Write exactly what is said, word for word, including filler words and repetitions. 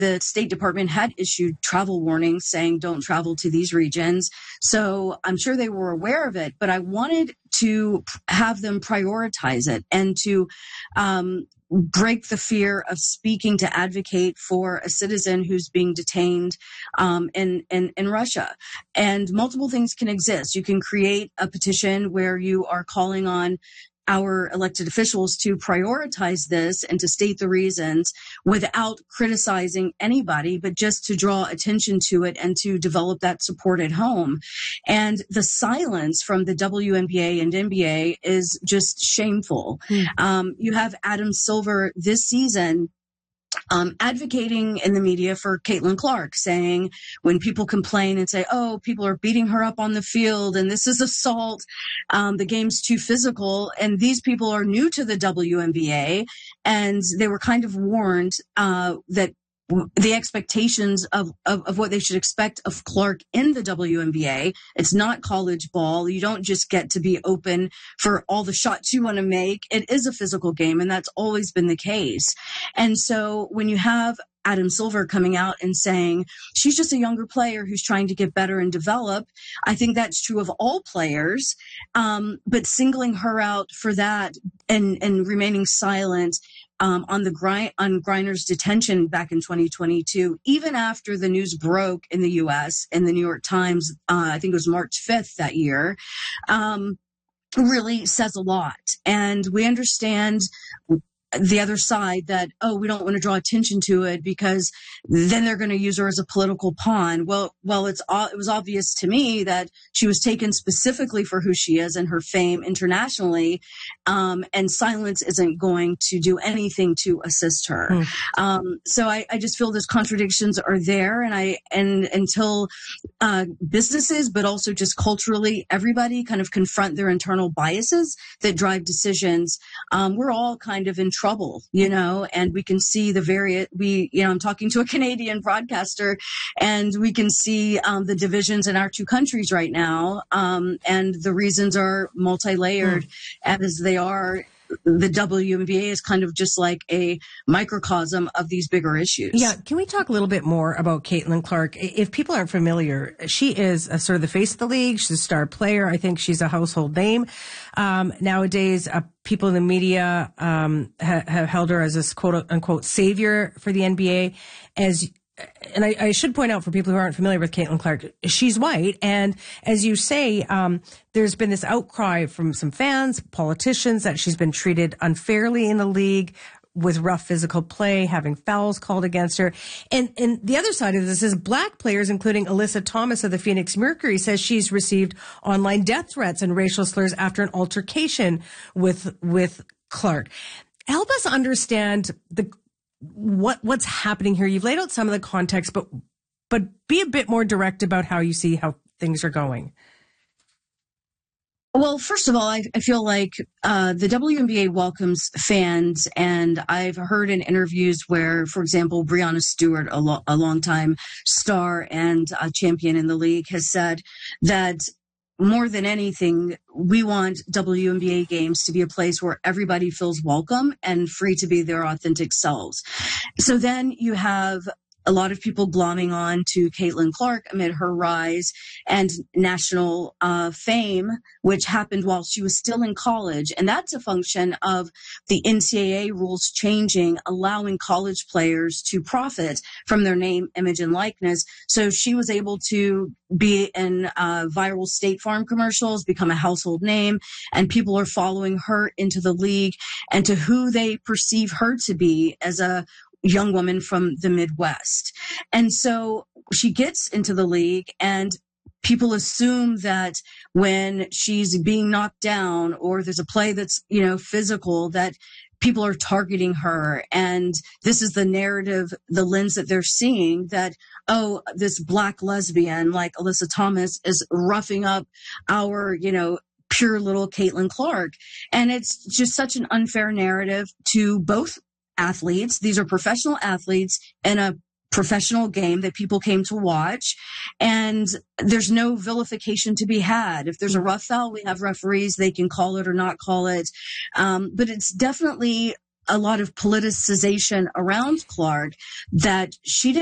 the State Department had issued travel warnings saying don't travel to these regions. So I'm sure they were aware of it, but I wanted to have them prioritize it and to um, break the fear of speaking to advocate for a citizen who's being detained um, in, in, in Russia. And multiple things can exist. You can create a petition where you are calling on our elected officials to prioritize this and to state the reasons without criticizing anybody, but just to draw attention to it and to develop that support at home. And the silence from the W N B A and N B A is just shameful. Mm. Um, you have Adam Silver this season Um, advocating in the media for Caitlin Clark, saying when people complain and say, oh, people are beating her up on the field and this is assault, um, the game's too physical. And these people are new to the W N B A, and they were kind of warned uh, that the expectations of, of, of what they should expect of Clark in the W N B A. It's not college ball. You don't just get to be open for all the shots you want to make. It is a physical game, and that's always been the case. And so when you have Adam Silver coming out and saying she's just a younger player who's trying to get better and develop, I think that's true of all players. Um, but singling her out for that and, and remaining silent Um, on the grind, on Griner's detention back in twenty twenty-two, even after the news broke in the U S in the New York Times, uh, I think it was March fifth that year, um, really says a lot. And we understand the other side that, oh, we don't want to draw attention to it because then they're going to use her as a political pawn. Well, well, it's it was obvious to me that she was taken specifically for who she is and her fame internationally, um, and silence isn't going to do anything to assist her. Mm. Um, so I, I just feel those contradictions are there, and I and until uh, businesses, but also just culturally, everybody kind of confront their internal biases that drive decisions, um, we're all kind of in trouble, you know, and we can see the various, we, you know, I'm talking to a Canadian broadcaster, and we can see um, the divisions in our two countries right now. Um, and the reasons are multi-layered mm. as they are. The W N B A is kind of just like a microcosm of these bigger issues. Yeah. Can we talk a little bit more about Caitlin Clark? If people aren't familiar, she is a, sort of the face of the league. She's a star player. I think she's a household name. Um, nowadays, uh, people in the media um, ha- have held her as this quote unquote savior for the N B A. As And I, I should point out for people who aren't familiar with Caitlin Clark, she's white. And as you say, um, there's been this outcry from some fans, politicians, that she's been treated unfairly in the league with rough physical play, having fouls called against her. And, and the other side of this is black players, including Alyssa Thomas of the Phoenix Mercury, says she's received online death threats and racial slurs after an altercation with, with Clark. Help us understand the what what's happening here. You've laid out some of the context, but but be a bit more direct about how you see how things are going. Well, first of all, I, I feel like uh, the W N B A welcomes fans, and I've heard in interviews where, for example, Breanna Stewart, a, lo- a longtime star and a champion in the league, has said that more than anything, we want W N B A games to be a place where everybody feels welcome and free to be their authentic selves. So then you have a lot of people glomming on to Caitlin Clark amid her rise and national uh, fame, which happened while she was still in college. And that's a function of the N C double A rules changing, allowing college players to profit from their name, image, and likeness. So she was able to be in uh, viral State Farm commercials, become a household name, and people are following her into the league and to who they perceive her to be as a young woman from the Midwest. And so she gets into the league, and people assume that when she's being knocked down or there's a play that's, you know, physical, that people are targeting her. And this is the narrative, the lens that they're seeing, that, oh, this black lesbian like Alyssa Thomas is roughing up our, you know, pure little Caitlin Clark. And it's just such an unfair narrative to both athletes. These are professional athletes in a professional game that people came to watch, and there's no vilification to be had. If there's a rough foul, we have referees, they can call it or not call it. Um, but it's definitely a lot of politicization around Clark that she didn't